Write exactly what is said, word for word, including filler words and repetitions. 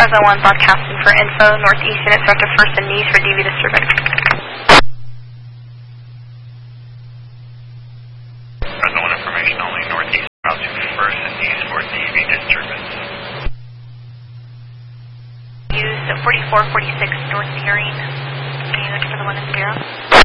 Fresno one broadcasting for info, northeast units director first and east for D V disturbance. Fresno one information only, northeast route to first and east for D V disturbance. Use forty-four forty-six North Hearing, units for the one and zero.